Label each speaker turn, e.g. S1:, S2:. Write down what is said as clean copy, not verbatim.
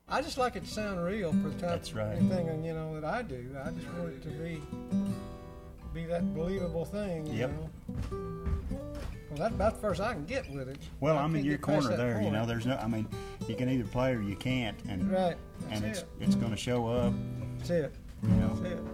S1: I just like it to sound real for the type
S2: That's
S1: of
S2: right.
S1: anything that I do. I just want it to be that believable thing.
S2: Yep.
S1: Well, that's about the first I can get with it.
S2: Well,
S1: I
S2: I'm in
S1: can't
S2: your
S1: get past
S2: corner
S1: that
S2: there. You
S1: point.
S2: know, there's no. I mean, you can either play or you can't, and
S1: Right.
S2: and
S1: That's
S2: it's going to show up.
S1: That's it.
S2: You know.
S1: That's it.